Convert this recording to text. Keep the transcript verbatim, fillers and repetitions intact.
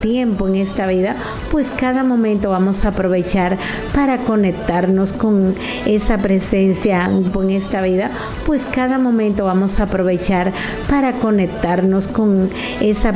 tiempo en esta vida, pues cada momento vamos a aprovechar para conectarnos con esa presencia en esta vida, pues cada momento vamos a aprovechar para conectarnos con esa